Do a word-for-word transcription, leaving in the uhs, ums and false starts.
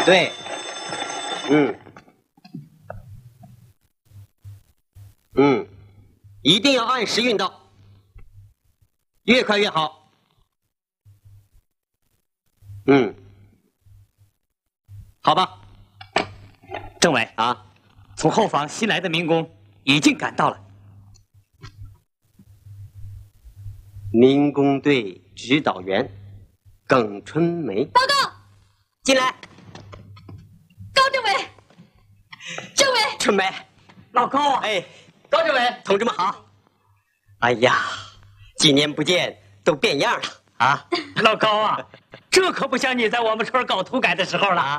对，嗯，嗯，一定要按时运到，越快越好。嗯，好吧。 政委啊， 从后方新来的民工已经赶到了。 民工队指导员耿春梅， 报告， 进来。 高政委，政委， 春梅， 老高啊， 哎，高政委，同志们好。哎呀，几年不见，都变样了啊！ 老高啊，这可不像你在我们村搞土改的时候了啊。